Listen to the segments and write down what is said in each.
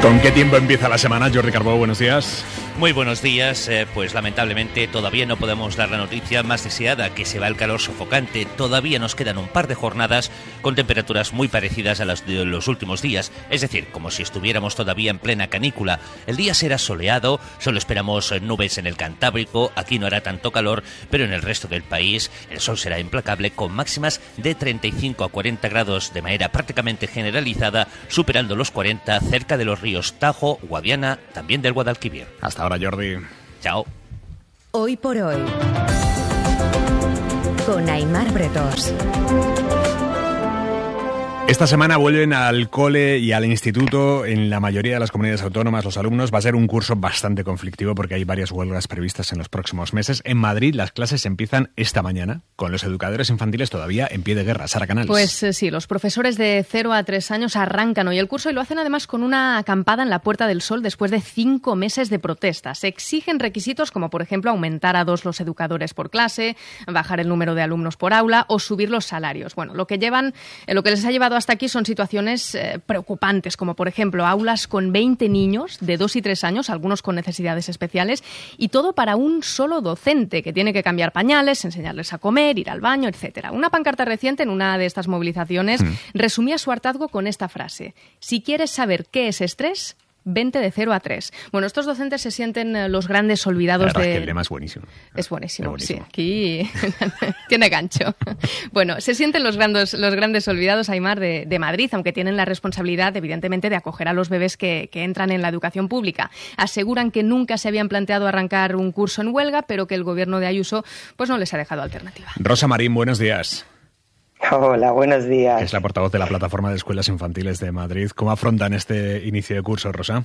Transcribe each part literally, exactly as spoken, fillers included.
¿Con qué tiempo empieza la semana, Jordi Carbó? Buenos días. Muy buenos días. Eh, pues lamentablemente todavía no podemos dar la noticia más deseada, que se va el calor sofocante. Todavía nos quedan un par de jornadas con temperaturas muy parecidas a las de los últimos días, es decir, como si estuviéramos todavía en plena canícula. El día será soleado, solo esperamos nubes en el Cantábrico, aquí no hará tanto calor, pero en el resto del país el sol será implacable con máximas de treinta y cinco a cuarenta grados de manera prácticamente generalizada, superando los cuarenta cerca de los ríos Tajo, Guadiana, también del Guadalquivir. Hasta ahora, Jordi. Chao. Hoy por hoy, con Aimar Bretos. Esta semana vuelven al cole y al instituto en la mayoría de las comunidades autónomas los alumnos. Va a ser un curso bastante conflictivo porque hay varias huelgas previstas en los próximos meses. En Madrid las clases empiezan esta mañana con los educadores infantiles todavía en pie de guerra. Sara Canals. Pues eh, sí, los profesores de cero a tres años arrancan hoy el curso y lo hacen además con una acampada en la Puerta del Sol después de cinco meses de protestas. Exigen requisitos como, por ejemplo, aumentar a dos los educadores por clase, bajar el número de alumnos por aula o subir los salarios. Bueno, lo que llevan, eh, lo que les ha llevado hasta aquí son situaciones eh, preocupantes, como por ejemplo aulas con veinte niños de dos y tres años, algunos con necesidades especiales, y todo para un solo docente que tiene que cambiar pañales, enseñarles a comer, ir al baño, etcétera. Una pancarta reciente en una de estas movilizaciones mm. resumía su hartazgo con esta frase: si quieres saber qué es estrés, vente de cero a tres. Bueno, estos docentes se sienten los grandes olvidados de... Es que el lema es buenísimo. Es buenísimo, es buenísimo. Sí, aquí tiene gancho. Bueno, se sienten los grandes, los grandes olvidados, Aimar, de, de Madrid, aunque tienen la responsabilidad, evidentemente, de acoger a los bebés que, que entran en la educación pública. Aseguran que nunca se habían planteado arrancar un curso en huelga, pero que el gobierno de Ayuso pues no les ha dejado alternativa. Rosa Marín, buenos días. Hola, buenos días. Es la portavoz de la Plataforma de Escuelas Infantiles de Madrid. ¿Cómo afrontan este inicio de curso, Rosa?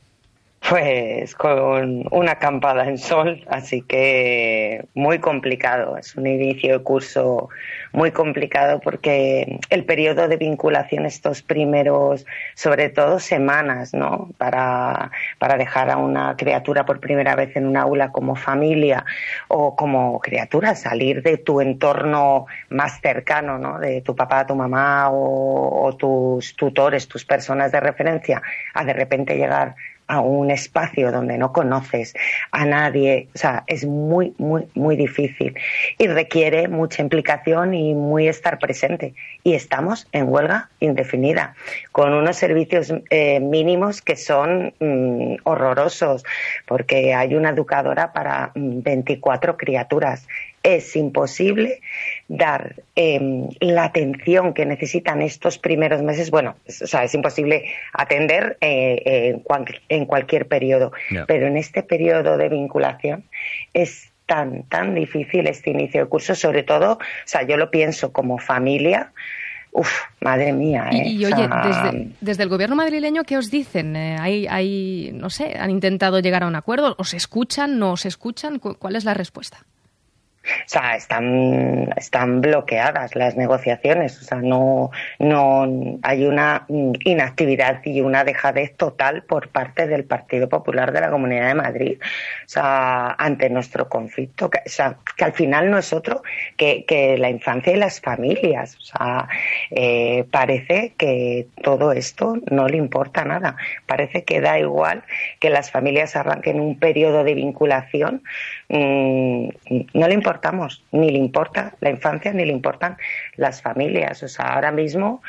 Pues con una acampada en sol, así que muy complicado. Es un inicio de curso muy complicado porque el periodo de vinculación, estos primeros, sobre todo semanas, ¿no? Para, para dejar a una criatura por primera vez en un aula como familia o como criatura, salir de tu entorno más cercano, ¿no? De tu papá, tu mamá o, o tus tutores, tus personas de referencia, a de repente llegar a un espacio donde no conoces a nadie. O sea, es muy, muy, muy difícil y requiere mucha implicación y muy estar presente. Y estamos en huelga indefinida, con unos servicios eh, mínimos que son mm, horrorosos, porque hay una educadora para mm, veinticuatro criaturas. Es imposible dar eh, la atención que necesitan estos primeros meses. Bueno, es, o sea, es imposible atender eh, eh, en, cual, en cualquier periodo, yeah. Pero en este periodo de vinculación es tan, tan difícil este inicio de curso, sobre todo, o sea, yo lo pienso como familia. Uf, madre mía, ¿eh? Y, y oye, o sea, desde, desde el gobierno madrileño, ¿qué os dicen? Eh, hay, hay, no sé, ¿han intentado llegar a un acuerdo? ¿Os escuchan? ¿No os escuchan? ¿Cuál es la respuesta? O sea, están, están bloqueadas las negociaciones, o sea, no, no hay una inactividad y una dejadez total por parte del Partido Popular de la Comunidad de Madrid, o sea, ante nuestro conflicto, que, o sea, que al final no es otro que, que la infancia y las familias, o sea, eh, parece que todo esto no le importa nada, parece que da igual que las familias arranquen un periodo de vinculación, mmm, no le importa ni le importa la infancia ni le importan las familias. O sea, ahora mismo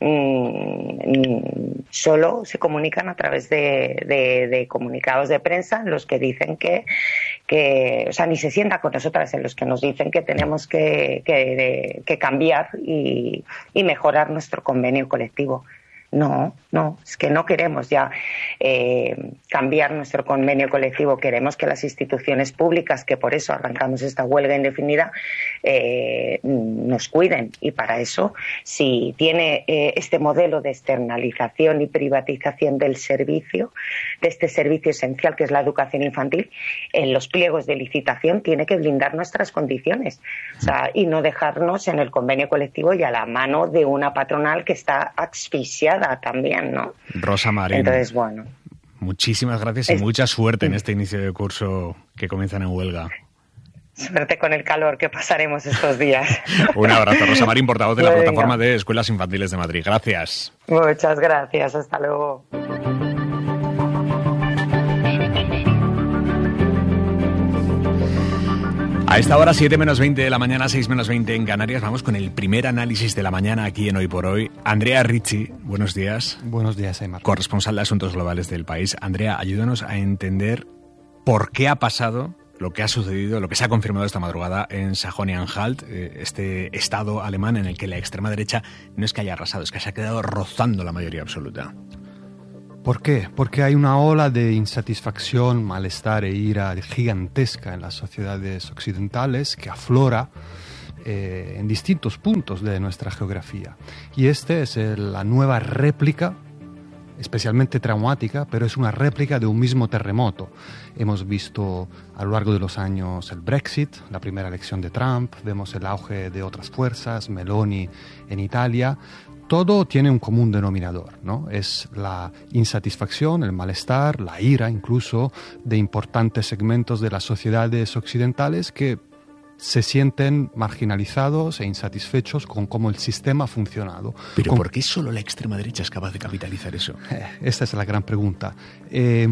mmm, solo se comunican a través de, de, de comunicados de prensa en los que dicen que, que, o sea, ni se sienta con nosotras, en los que nos dicen que tenemos que, que, que cambiar y, y mejorar nuestro convenio colectivo. No, no, es que no queremos ya eh, cambiar nuestro convenio colectivo, queremos que las instituciones públicas, que por eso arrancamos esta huelga indefinida, eh, nos cuiden. Y para eso, si tiene eh, este modelo de externalización y privatización del servicio, de este servicio esencial que es la educación infantil, en los pliegos de licitación tiene que blindar nuestras condiciones, o sea, y no dejarnos en el convenio colectivo y a la mano de una patronal que está asfixiada también, ¿no? Rosa Marín. Entonces, bueno. Muchísimas gracias y es... mucha suerte en este inicio de curso que comienzan en huelga. Suerte con el calor que pasaremos estos días. Un abrazo, Rosa Marín, portavoz de la Venga. Plataforma de Escuelas Infantiles de Madrid. Gracias. Muchas gracias, hasta luego. A esta hora, siete menos veinte de la mañana, seis menos veinte en Canarias, vamos con el primer análisis de la mañana aquí en Hoy por Hoy. Andrea Ricci, buenos días. Buenos días, Aymar. Corresponsal de Asuntos Globales del País. Andrea, ayúdanos a entender por qué ha pasado lo que ha sucedido, lo que se ha confirmado esta madrugada en Sajonia-Anhalt, este estado alemán en el que la extrema derecha no es que haya arrasado, es que se ha quedado rozando la mayoría absoluta. ¿Por qué? Porque hay una ola de insatisfacción, malestar e ira gigantesca en las sociedades occidentales que aflora eh, en distintos puntos de nuestra geografía. Y esta es el, la nueva réplica, especialmente traumática, pero es una réplica de un mismo terremoto. Hemos visto a lo largo de los años el Brexit, la primera elección de Trump, vemos el auge de otras fuerzas, Meloni en Italia. Todo tiene un común denominador, ¿no? Es la insatisfacción, el malestar, la ira incluso de importantes segmentos de las sociedades occidentales que se sienten marginalizados e insatisfechos con cómo el sistema ha funcionado. ¿Pero con... por qué solo la extrema derecha es capaz de capitalizar eso? Eh, esta es la gran pregunta. Eh,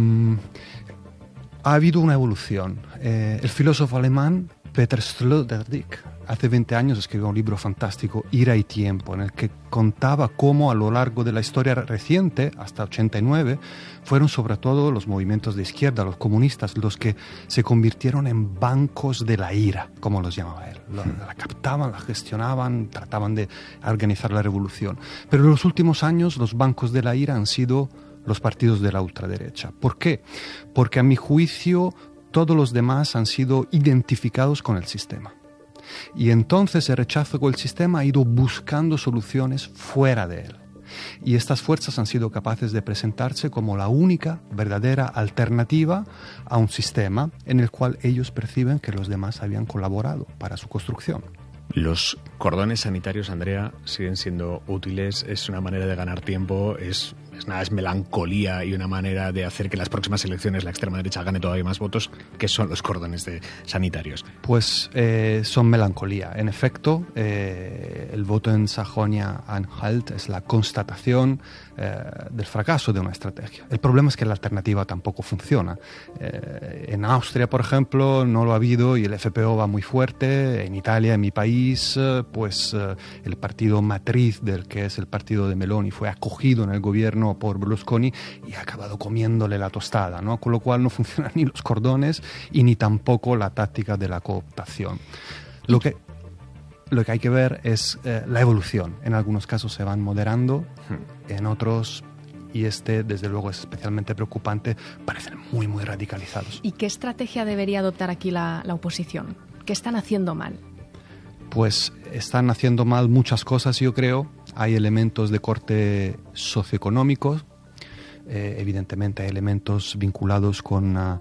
ha habido una evolución. Eh, el filósofo alemán Peter Sloterdijk hace veinte años escribió un libro fantástico, Ira y Tiempo, en el que contaba cómo a lo largo de la historia reciente, hasta ochenta y nueve, fueron sobre todo los movimientos de izquierda, los comunistas, los que se convirtieron en bancos de la ira, como los llamaba él. La, la captaban, la gestionaban, trataban de organizar la revolución. Pero en los últimos años los bancos de la ira han sido los partidos de la ultraderecha. ¿Por qué? Porque a mi juicio todos los demás han sido identificados con el sistema. Y entonces el rechazo con el sistema ha ido buscando soluciones fuera de él. Y estas fuerzas han sido capaces de presentarse como la única verdadera alternativa a un sistema en el cual ellos perciben que los demás habían colaborado para su construcción. Los cordones sanitarios, Andrea, siguen siendo útiles, es una manera de ganar tiempo, es, es nada, es melancolía y una manera de hacer que en las próximas elecciones la extrema derecha gane todavía más votos. ¿Qué son los cordones de sanitarios? Pues eh, son melancolía. En efecto, eh, el voto en Sajonia-Anhalt es la constatación eh, del fracaso de una estrategia. El problema es que la alternativa tampoco funciona. Eh, en Austria, por ejemplo, no lo ha habido y el F P O va muy fuerte. En Italia, en mi país, pues eh, el partido matriz del que es el partido de Meloni fue acogido en el gobierno por Berlusconi y ha acabado comiéndole la tostada, ¿no? Con lo cual no funcionan ni los cordones y ni tampoco la táctica de la cooptación. Lo que, lo que hay que ver es eh, la evolución. En algunos casos se van moderando, en otros, y este desde luego es especialmente preocupante, parecen muy muy radicalizados. ¿Y qué estrategia debería adoptar aquí la, la oposición? ¿Qué están haciendo mal? Pues están haciendo mal muchas cosas, yo creo. Hay elementos de corte socioeconómico, eh, evidentemente hay elementos vinculados con, uh,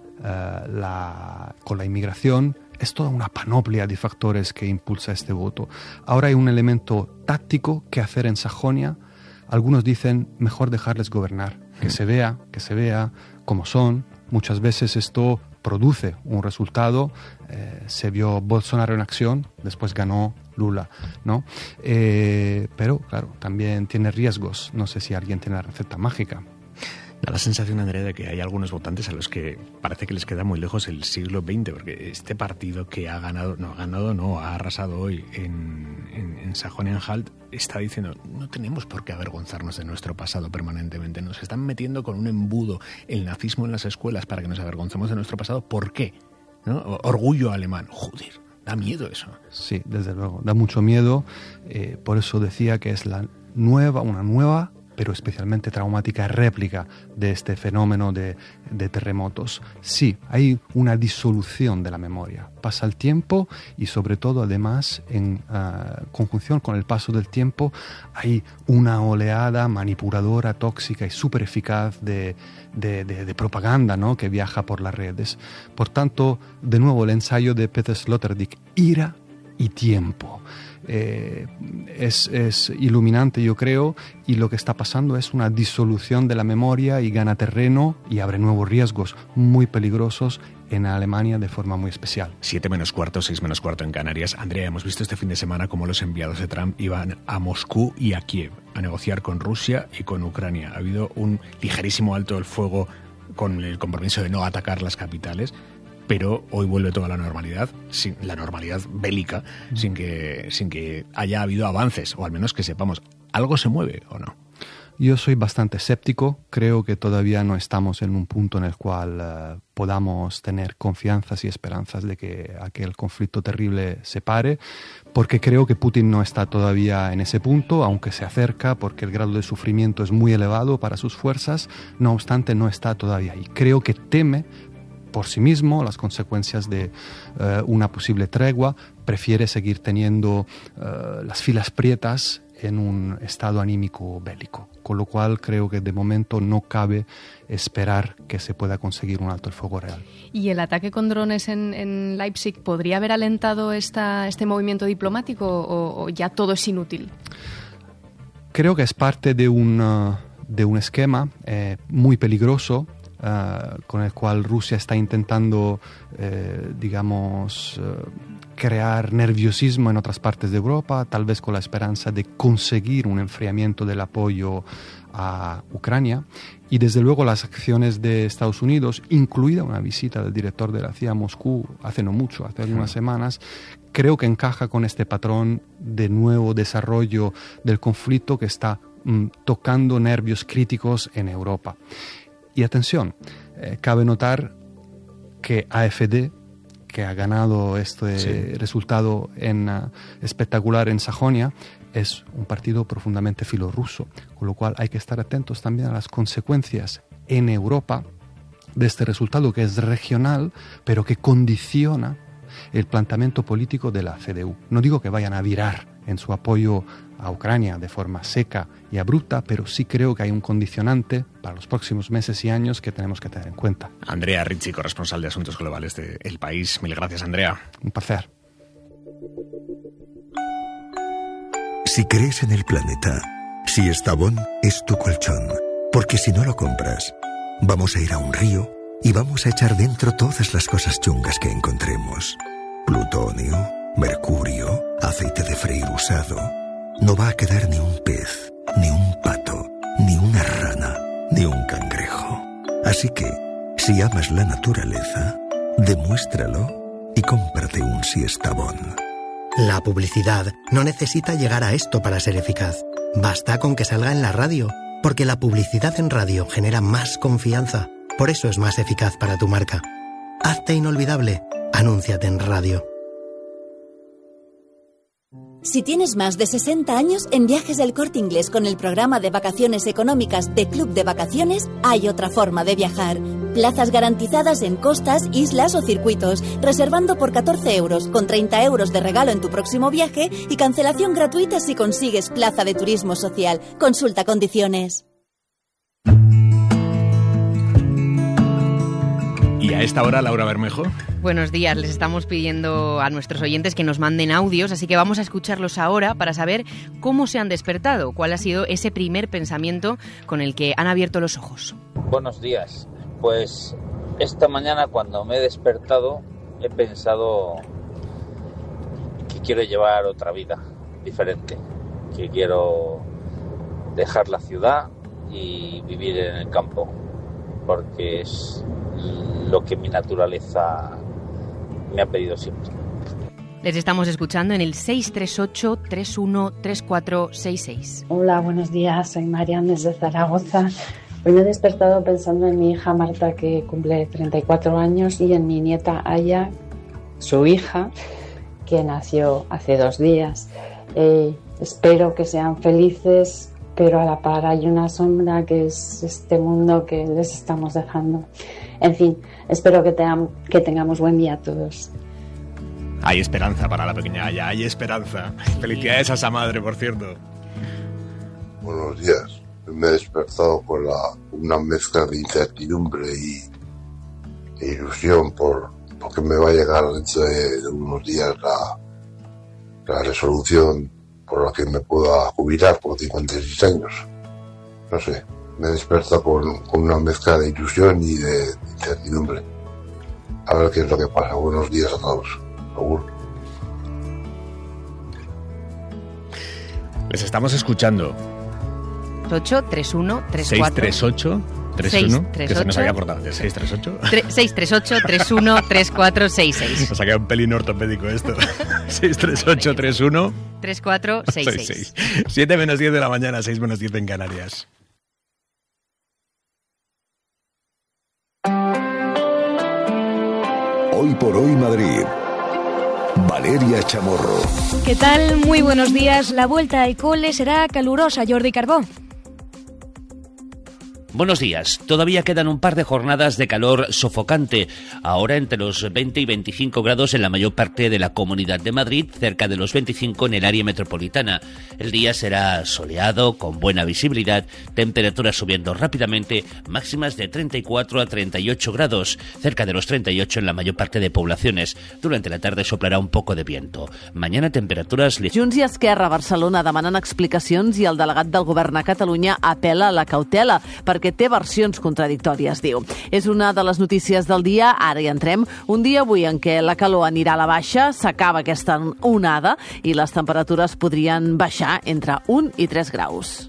la, con la inmigración. Es toda una panoplia de factores que impulsa este voto. Ahora hay un elemento táctico que hacer en Sajonia. Algunos dicen mejor dejarles gobernar, que se vea, que se vea cómo son. Muchas veces esto produce un resultado. Eh, se vio Bolsonaro en acción, después ganó Lula, ¿no? Eh, pero, claro, también tiene riesgos. No sé si alguien tiene la receta mágica. Da la sensación, Andrea, de que hay algunos votantes a los que parece que les queda muy lejos el siglo veinte, porque este partido que ha ganado, no ha ganado, no, ha arrasado hoy en, en, en Sajonia-Anhalt, está diciendo, no tenemos por qué avergonzarnos de nuestro pasado permanentemente. Nos están metiendo con un embudo el nazismo en las escuelas para que nos avergoncemos de nuestro pasado. ¿Por qué? ¿No? Orgullo alemán. Joder, da miedo eso. Sí, desde luego, da mucho miedo. Eh, por eso decía que es la nueva, una nueva pero especialmente traumática réplica de este fenómeno de, de terremotos. Sí, hay una disolución de la memoria. Pasa el tiempo y sobre todo, además, en uh, conjunción con el paso del tiempo, hay una oleada manipuladora, tóxica y súper eficaz de, de, de, de propaganda, ¿no?, que viaja por las redes. Por tanto, de nuevo, el ensayo de Peter Sloterdijk, ira y tiempo. Eh, es, es iluminante, yo creo, y lo que está pasando es una disolución de la memoria y gana terreno y abre nuevos riesgos muy peligrosos en Alemania de forma muy especial. Siete menos cuarto, seis menos cuarto en Canarias. Andrea, hemos visto este fin de semana cómo los enviados de Trump iban a Moscú y a Kiev a negociar con Rusia y con Ucrania. Ha habido un ligerísimo alto del fuego con el compromiso de no atacar las capitales. pero hoy vuelve toda la normalidad, sin, la normalidad bélica, mm. sin que, sin que haya habido avances, o al menos que sepamos, ¿algo se mueve o no? Yo soy bastante escéptico, creo que todavía no estamos en un punto en el cual uh, podamos tener confianzas y esperanzas de que aquel conflicto terrible se pare, porque creo que Putin no está todavía en ese punto, aunque se acerca, porque el grado de sufrimiento es muy elevado para sus fuerzas, no obstante no está todavía ahí. Creo que teme por sí mismo las consecuencias de uh, una posible tregua, prefiere seguir teniendo uh, las filas prietas en un estado anímico bélico, con lo cual creo que de momento no cabe esperar que se pueda conseguir un alto el fuego real. ¿Y el ataque con drones en, en Leipzig podría haber alentado esta, este movimiento diplomático o, o ya todo es inútil? Creo que es parte de un, uh, de un esquema eh, muy peligroso uh, con el cual Rusia está intentando, eh, digamos, uh, crear nerviosismo en otras partes de Europa, tal vez con la esperanza de conseguir un enfriamiento del apoyo a Ucrania. Y desde luego las acciones de Estados Unidos, incluida una visita del director de la C I A a Moscú hace no mucho, hace algunas semanas, creo que encaja con este patrón de nuevo desarrollo del conflicto que está mm, tocando nervios críticos en Europa. Y atención, eh, cabe notar que A F D, que ha ganado este sí. resultado en, uh, espectacular en Sajonia, es un partido profundamente filorruso, con lo cual hay que estar atentos también a las consecuencias en Europa de este resultado que es regional, pero que condiciona el planteamiento político de la C D U. No digo que vayan a virar en su apoyo a Ucrania de forma seca y abrupta, pero sí creo que hay un condicionante para los próximos meses y años que tenemos que tener en cuenta. Andrea Ricci, corresponsal de Asuntos Globales de El País. Mil gracias, Andrea. Un placer. Si crees en el planeta, si Estavón es tu colchón, porque si no lo compras, vamos a ir a un río y vamos a echar dentro todas las cosas chungas que encontremos. Plutonio, mercurio, aceite de freír usado. No va a quedar ni un pez, ni un pato, ni una rana, ni un cangrejo. Así que, si amas la naturaleza, demuéstralo y cómprate un Siestabón. La publicidad no necesita llegar a esto para ser eficaz. Basta con que salga en la radio, porque la publicidad en radio genera más confianza. Por eso es más eficaz para tu marca. Hazte inolvidable. Anúnciate en radio. Si tienes más de sesenta años, en Viajes del Corte Inglés con el programa de vacaciones económicas de Club de Vacaciones, hay otra forma de viajar. Plazas garantizadas en costas, islas o circuitos, reservando por catorce euros, con treinta euros de regalo en tu próximo viaje y cancelación gratuita si consigues plaza de turismo social. Consulta condiciones. Y a esta hora, Laura Bermejo. Buenos días, les estamos pidiendo a nuestros oyentes que nos manden audios, así que vamos a escucharlos ahora para saber cómo se han despertado, cuál ha sido ese primer pensamiento con el que han abierto los ojos. Buenos días, pues esta mañana cuando me he despertado he pensado que quiero llevar otra vida diferente, que quiero dejar la ciudad y vivir en el campo, porque es lo que mi naturaleza me ha pedido siempre. Les estamos escuchando en el seis tres ocho, tres uno tres cuatro seis seis. Hola, buenos días, soy Marian desde Zaragoza. Hoy me he despertado pensando en mi hija Marta, que cumple treinta y cuatro años, y en mi nieta Aya, su hija, que nació hace dos días. Eh, espero que sean felices, pero a la par hay una sombra que es este mundo que les estamos dejando. En fin, espero que, te, que tengamos buen día a todos. Hay esperanza para la pequeña Aya, hay esperanza. Felicidades a esa madre, por cierto. Buenos días. Me he despertado con la, una mezcla de incertidumbre y e ilusión por porque me va a llegar dentro de, de unos días la, la resolución por la que me pueda jubilar por cincuenta y seis años. No sé, me he despertado con, con una mezcla de ilusión y de, de incertidumbre. A ver qué es lo que pasa. Buenos días a todos. Agur. Les estamos escuchando. ocho tres uno tres seis cuatro tres ocho, tres uno, que se nos había cortado. seis tres ocho. seis tres ocho, tres uno, tres cuatro seis seis. Nos ha quedado un pelín ortopédico esto. seis tres ocho, tres uno, tres cuatro seis seis. siete menos diez de la mañana, seis menos diez en Canarias. Hoy por hoy Madrid. Valeria Chamorro. ¿Qué tal? Muy buenos días. La vuelta al cole será calurosa, Jordi Carbó. Buenos días. Todavía quedan un par de jornadas de calor sofocante, ahora entre los veinte y veinticinco grados en la mayor parte de la Comunidad de Madrid, cerca de los veinticinco en el área metropolitana. El día será soleado, con buena visibilidad, temperaturas subiendo rápidamente, máximas de treinta y cuatro a treinta y ocho grados, cerca de los treinta y ocho en la mayor parte de poblaciones. Durante la tarde soplarà un poco de viento. Mañana temperaturas... Junts i Esquerra a Barcelona demanen explicacions i el delegat del govern a Catalunya apel·la a la cautela perquè té versions contradictòries, diu. És una de les notícies del dia, ara hi entrem. Un dia avui en què la calor anirà a la baixa, s'acaba aquesta onada i les temperatures podrien baixar entre un i tres graus.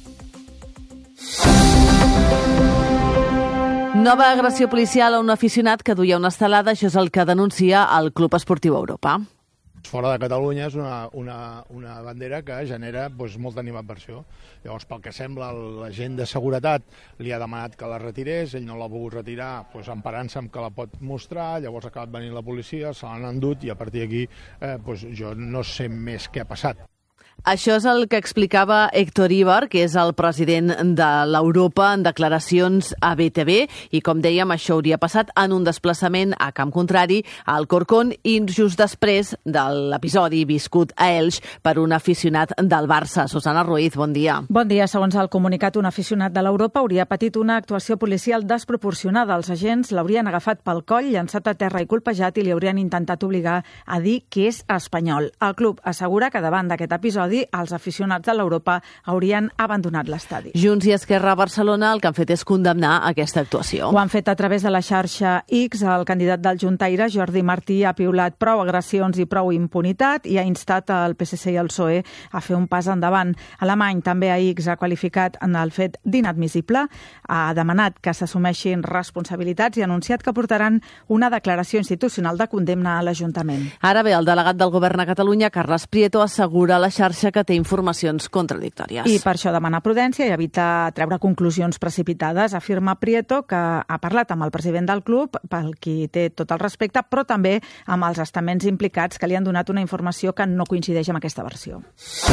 Nova agressió policial a un aficionat que duia una estelada, això és el que denuncia el Club Esportiu Europa. Fora de Catalunya és una, una, una bandera que genera doncs, molta animadversió. Llavors, pel que sembla, l'agent de seguretat li ha demanat que la retirés, ell no l'ha volgut retirar, doncs, emparant-se amb que la pot mostrar, llavors ha acabat venint la policia, se l'han endut i a partir d'aquí eh, doncs, jo no sé més què ha passat. Això és el que explicava Héctor Ibar, que és el president de l'Europa, en declaracions a B T V, i com dèiem, això hauria passat en un desplaçament a camp contrari al Corcón i just després de l'episodi viscut a Elx per un aficionat del Barça. Susana Ruiz, bon dia. Bon dia. Segons el comunicat, un aficionat de l'Europa hauria patit una actuació policial desproporcionada. Els agents l'haurien agafat pel coll, llançat a terra i colpejat i li haurien intentat obligar a dir que és espanyol. El club assegura que davant d'aquest episodi els aficionats de l'Europa haurien abandonat l'estadi. Junts i Esquerra a Barcelona el que han fet és condemnar aquesta actuació. Ho han fet a través de la xarxa X. El candidat del Juntaire, Jordi Martí, ha piulat prou agressions i prou impunitat i ha instat el P S C i el P S O E a fer un pas endavant. Alemany també a X ha qualificat en el fet d'inadmissible, ha demanat que s'assumeixin responsabilitats i ha anunciat que portaran una declaració institucional de condemna a l'Ajuntament. Ara bé, el delegat del govern a Catalunya, Carles Prieto, assegura a la xarxa que té informacions contradictòries. I per això demana prudència i evita treure conclusions precipitades. Afirma Prieto que ha parlat amb el president del club, pel qui té tot el respecte, però també amb els estaments implicats que li han donat una informació que no coincideix amb aquesta versió.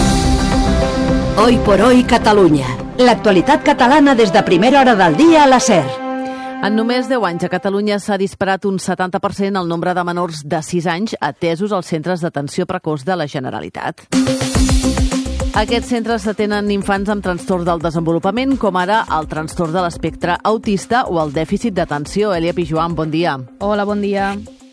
Hoy por hoy Catalunya. L'actualitat catalana des de primera hora del dia a la SER. En només deu anys a Catalunya s'ha disparat un setanta per cent el nombre de menors de sis anys atesos als centres d'atenció precoç de la Generalitat. Aquests centres atenen infants amb trastorn del desenvolupament, com ara el trastorn de l'espectre autista o el dèficit d'atenció. Elia Pijuan, bon dia. Hola, bon dia.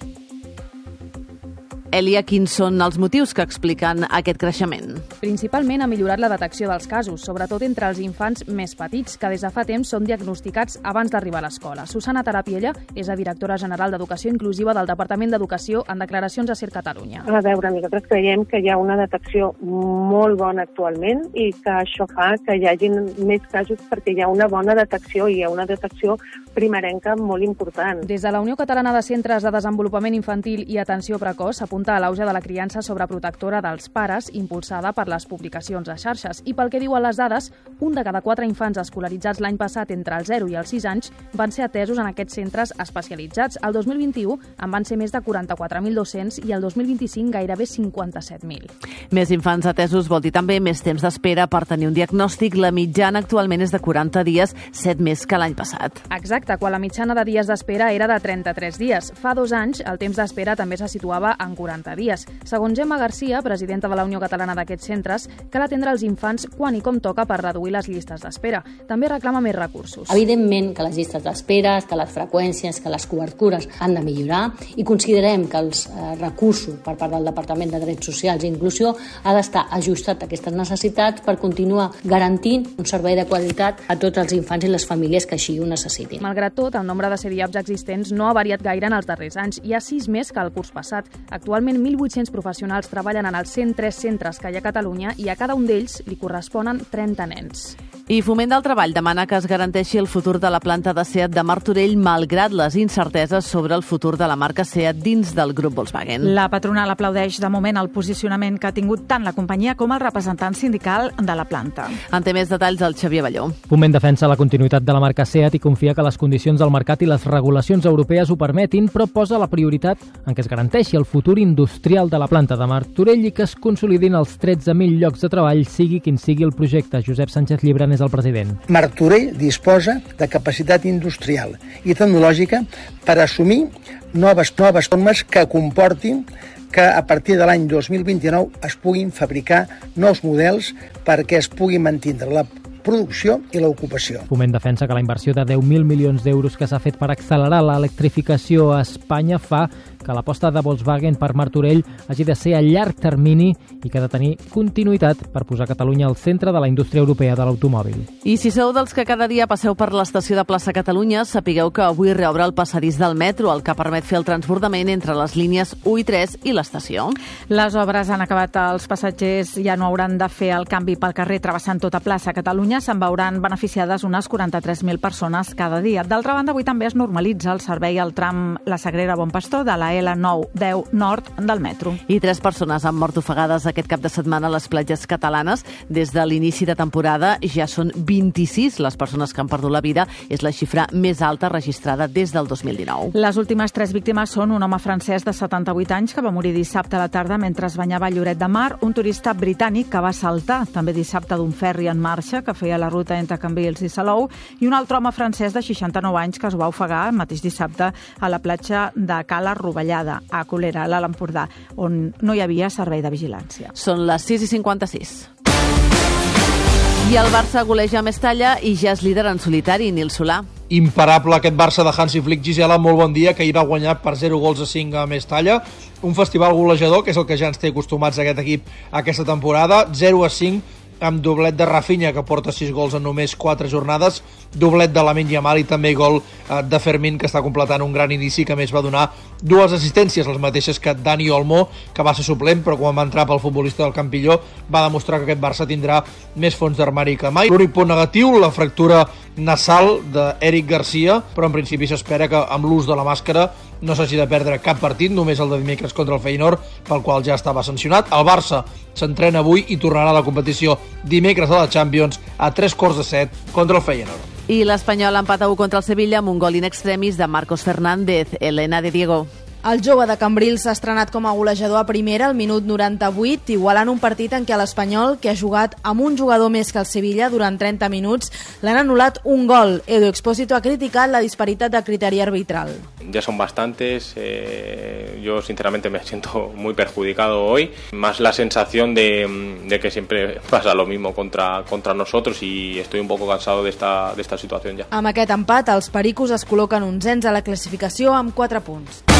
Elia, quins són els motius que expliquen aquest creixement? Principalment ha millorat la detecció dels casos, sobretot entre els infants més petits, que des de fa temps són diagnosticats abans d'arribar a l'escola. Susana Tarapiella és la directora general d'Educació Inclusiva del Departament d'Educació en declaracions a SER Catalunya. A veure, nosaltres creiem que hi ha una detecció molt bona actualment i que això fa que hi hagi més casos perquè hi ha una bona detecció i hi ha una detecció primerenca molt important. Des de la Unió Catalana de Centres de Desenvolupament Infantil i Atenció Precoç s'apunta a l'auge de la criança sobreprotectora dels pares, impulsada per les publicacions a xarxes. I pel que diuen les dades, un de cada quatre infants escolaritzats l'any passat entre els zero i els sis anys van ser atesos en aquests centres especialitzats. El dos mil vint-i-u en van ser més de quaranta-quatre mil dos-cents i el dos mil vint-i-cinc gairebé cinquanta-set mil. Més infants atesos vol dir també més temps d'espera per tenir un diagnòstic. La mitjana actualment és de quaranta dies, set més que l'any passat. Exacte, quan la mitjana de dies d'espera era de trenta-tres dies. Fa dos anys el temps d'espera també se situava en quaranta dies. Segons Gemma Garcia, presidenta de la Unió Catalana d'aquests centres, cal atendre els infants quan i com toca per reduir les llistes d'espera. També reclama més recursos. Evidentment que les llistes d'espera, que les freqüències, que les cobertures han de millorar i considerem que els eh, recursos per part del Departament de Drets Socials i Inclusió ha d'estar ajustat a aquestes necessitats per continuar garantint un servei de qualitat a tots els infants i les famílies que així ho necessitin. Malgrat tot, el nombre de C D I A Ps existents no ha variat gaire en els darrers anys. Hi ha sis més que el curs passat. Actualment, mil vuit-cents professionals treballen en els cent tres centres que hi ha a Catalunya i a cada un d'ells li corresponen trenta nens. I Foment del Treball demana que es garanteixi el futur de la planta de SEAT de Martorell malgrat les incerteses sobre el futur de la marca SEAT dins del grup Volkswagen. La patronal aplaudeix de moment el posicionament que ha tingut tant la companyia com el representant sindical de la planta. En té més detalls el Xavier Balló. Foment defensa la continuïtat de la marca SEAT i confia que les condicions del mercat i les regulacions europees ho permetin, però posa la prioritat en què es garanteixi el futur industrial de la planta de Martorell i que es consolidin els tretze mil llocs de treball, sigui quin sigui el projecte. Josep Sánchez Llibran és el president. Martorell disposa de capacitat industrial i tecnològica per assumir noves, noves formes que comportin que a partir de l'any dos mil vint-i-nou es puguin fabricar nous models perquè es pugui mantenir la producció i l'ocupació. Foment defensa que la inversió de deu mil milions d'euros que s'ha fet per accelerar l'electrificació a Espanya fa que l'aposta de Volkswagen per Martorell hagi de ser a llarg termini i que ha de tenir continuïtat per posar Catalunya al centre de la indústria europea de l'automòbil. I si sou dels que cada dia passeu per l'estació de Plaça Catalunya, sapigueu que avui reobre el passadís del metro, el que permet fer el transbordament entre les línies u i tres i l'estació. Les obres han acabat, els passatgers ja no hauran de fer el canvi pel carrer travessant tota Plaça Catalunya, se'n veuran beneficiades unes quaranta-tres mil persones cada dia. D'altra banda, avui també es normalitza el servei al tram La Sagrera Bon Pastor de la L nou deu Nord del metro. I tres persones han mort ofegades aquest cap de setmana a les platges catalanes. Des de l'inici de temporada ja són vint-i-sis les persones que han perdut la vida. És la xifra més alta registrada des del dos mil dinou. Les últimes tres víctimes són un home francès de setanta-vuit anys que va morir dissabte a la tarda mentre es banyava a Lloret de Mar, un turista britànic que va saltar també dissabte d'un ferri en marxa que feia la ruta entre Cambrils i Salou i un altre home francès de seixanta-nou anys que es va ofegar el mateix dissabte a la platja de Cala Rovellada, a Colera, a l'Alt Empordà, on no hi havia servei de vigilància. Són les sis i cinquanta-sis. I el Barça goleja a Mestalla i ja és líder en solitari, Nil Solà. Imparable aquest Barça de Hansi Flick. Gisela, molt bon dia, que ahir va guanyar per zero gols a cinc a Mestalla. Un festival golejador, que és el que ja ens té acostumats a aquest equip aquesta temporada. zero a cinc amb doblet de Rafinha, que porta sis gols en només quatre jornades, doblet de Lamine Yamal i també gol de Fermín, que està completant un gran inici, que més va donar dues assistències, les mateixes que Dani Olmo, que va ser suplent, però quan va entrar pel futbolista del Campilló va demostrar que aquest Barça tindrà més fons d'armari que mai. L'únic punt negatiu, la fractura nasal d'Eric Garcia, però en principi s'espera que amb l'ús de la màscara no s'hagi de perdre cap partit, només el de dimecres contra el Feyenoord, pel qual ja estava sancionat. El Barça s'entrena avui i tornarà a la competició dimecres a la Champions a tres quarts de set contra el Feyenoord. I l'Espanyol empata u contra el Sevilla amb un gol in extremis de Marcos Fernández. Elena de Diego. El jove de Cambrils s'ha estrenat com a golejador a primera al minut noranta-vuit, igualant un partit en què l'Espanyol, que ha jugat amb un jugador més que el Sevilla durant trenta minuts, l'han anul·lat un gol. Edu Expósito ha criticat la disparitat de criteri arbitral. Ya son bastantes, eh, yo sinceramente me siento muy perjudicado hoy, más la sensación de, de que siempre pasa lo mismo contra, contra nosotros y estoy un poco cansado de esta, de esta situación ya. Amb aquest empat, els pericos es col·loquen onzens a la classificació amb quatre punts.